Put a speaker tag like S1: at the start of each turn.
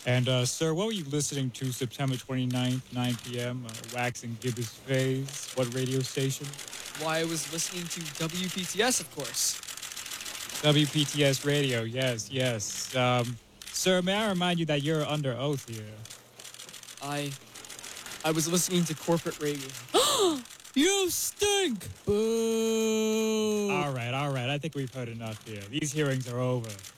S1: And, sir, what were you listening to September 29th, 9 p.m., Wax and Gibbous Phase? What radio station?
S2: Why, I was listening to WPTS, of course.
S1: WPTS Radio, yes, yes. Sir, may I remind you that you're under oath here?
S2: I was listening to corporate radio. You stink! Boo!
S1: All right. I think we've heard enough here. These hearings are over.